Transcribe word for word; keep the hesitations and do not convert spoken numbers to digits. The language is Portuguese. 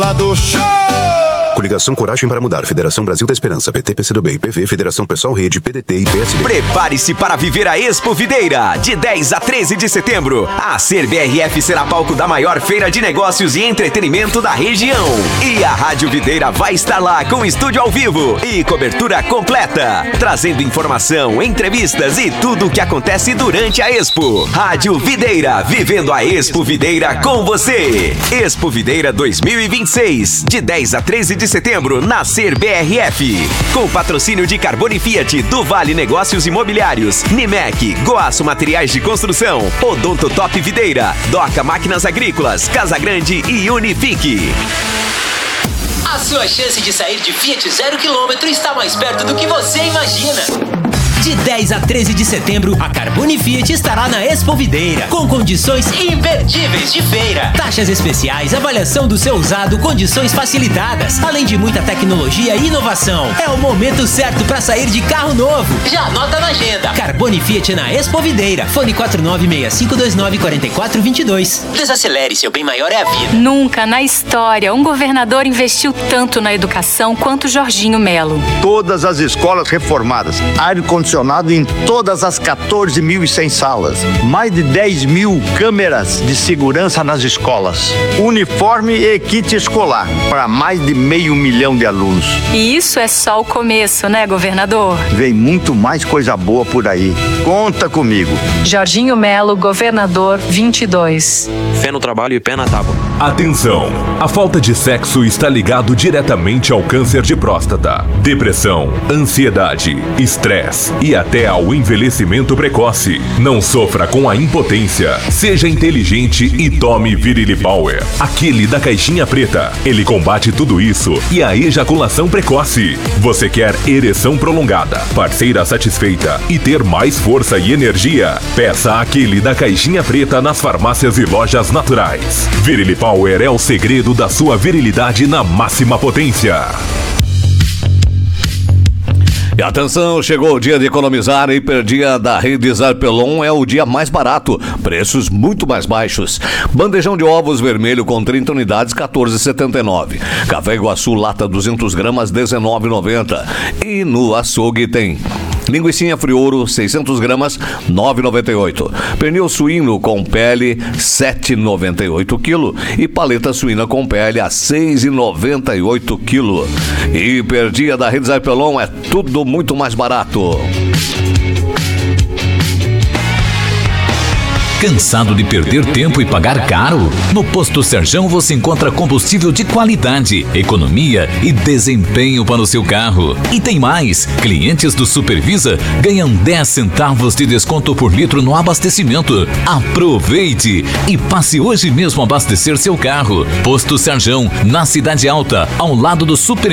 do show! Coligação Coragem para Mudar, Federação Brasil da Esperança, P T, P C do B, P V, Federação Pessoal Rede, P D T e P S D. Prepare-se para viver a Expo Videira, de dez a treze de setembro. A Ser B R F será palco da maior feira de negócios e entretenimento da região. E a Rádio Videira vai estar lá com estúdio ao vivo e cobertura completa, trazendo informação, entrevistas e tudo o que acontece durante a Expo. Rádio Videira, vivendo a Expo Videira com você. Expo Videira dois mil e vinte e seis, de dez a treze de setembro, na Ser B R F. Com patrocínio de Carbone Fiat, do Vale Negócios Imobiliários, Nimec, Goaço Materiais de Construção, Odonto Top Videira, Doca Máquinas Agrícolas, Casa Grande e Unifique. A sua chance de sair de Fiat zero quilômetro está mais perto do que você imagina. De dez a treze de setembro, a Carbone Fiat estará na Expo Videira, com condições imperdíveis de feira. Taxas especiais, avaliação do seu usado, condições facilitadas, além de muita tecnologia e inovação. É o momento certo para sair de carro novo. Já anota na agenda. Carbone Fiat na Expo Videira. Fone quatro nove seis cinco dois nove quatro quatro dois dois. Desacelere, seu bem maior é a vida. Nunca na história um governador investiu tanto na educação quanto Jorginho Melo. Todas as escolas reformadas, ar-condicionado em todas as quatorze mil e cem salas, mais de dez mil câmeras de segurança nas escolas, uniforme e kit escolar para mais de meio milhão de alunos. E isso é só o começo, né, governador? Vem muito mais coisa boa por aí. Conta comigo. Jorginho Melo, governador vinte e dois. Fé no trabalho e pé na tábua. Atenção! A falta de sexo está ligado diretamente ao câncer de próstata, depressão, ansiedade, estresse e até ao envelhecimento precoce. Não sofra com a impotência. Seja inteligente e tome Virile Power, aquele da caixinha preta. Ele combate tudo isso e a ejaculação precoce. Você quer ereção prolongada, parceira satisfeita e ter mais força e energia? Peça aquele da caixinha preta nas farmácias e lojas naturais. Virile Power é o segredo da sua virilidade na máxima potência. E atenção, chegou o dia de economizar. A hiperdia da Rede Zarpelon é o dia mais barato, preços muito mais baixos. Bandejão de ovos vermelho com trinta unidades, quatorze reais e setenta e nove centavos. Café Iguaçu lata duzentas gramas, dezenove reais e noventa centavos. E no açougue tem linguicinha friouro, seiscentas gramas, nove reais e noventa e oito centavos. Pernil suíno com pele, sete reais e noventa e oito centavos quilo. E paleta suína com pele a seis reais e noventa e oito centavos quilo. Hiperdia da Rede Zarpelon é tudo muito mais barato. Cansado de perder tempo e pagar caro? No Posto Serjão você encontra combustível de qualidade, economia e desempenho para o seu carro. E tem mais! Clientes do Supervisa ganham dez centavos de desconto por litro no abastecimento. Aproveite e passe hoje mesmo a abastecer seu carro. Posto Serjão, na Cidade Alta, ao lado do Super